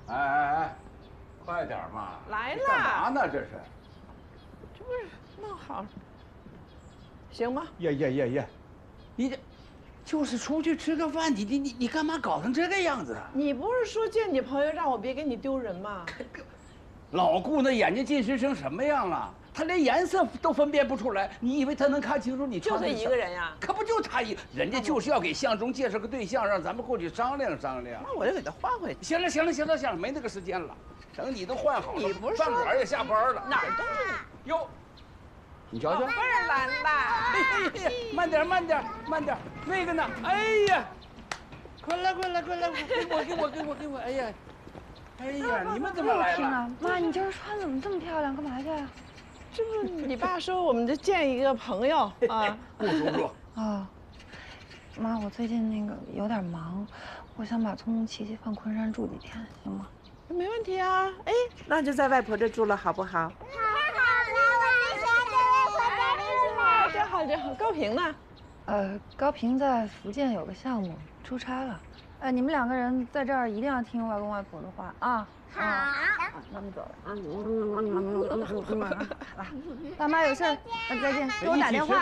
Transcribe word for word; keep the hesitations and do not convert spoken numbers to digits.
哎哎哎，快点嘛！ 来了。 干嘛呢？这是？ 这不是弄好了，行吗？ 呀呀呀呀！你这就是出去吃个饭，你你你你干嘛搞成这个样子啊？ 你不是说见你朋友让我别给你丢人吗？ 老顾那眼睛近视成什么样了？他连颜色都分辨不出来，你以为他能看清楚你穿的？ 就他一个人呀？ 可不就他一，人家就是要给相中介绍个对象，让咱们过去商量商量。 那我就给他换回去。 行了行了行了行了，没那个时间了，等你都换好了， 你不是饭馆也下班了， 哪儿都是你哟。你瞧瞧， 倍儿蓝的。 哎呀呀，慢点慢点慢点，那个呢？哎呀，快来快来快来，给我给我给我给我！哎呀，哎呀，你们怎么来了？ 妈，你今儿穿怎么这么漂亮？干嘛去啊？ 这不，你爸说我们这见一个朋友啊。 顾叔叔。 哦，妈，我最近那个有点忙，我想把聪聪、琪琪放昆山住几天，行吗？ 没问题啊。哎，那就在外婆这住了，好不好？真好真好。高平呢？ 呃，高平在福建有个项目，出差了。呃，你们两个人在这儿一定要听外公外婆的话啊。好。啊，那我们走了啊。来，爸妈有事儿，那再见，给我打电话。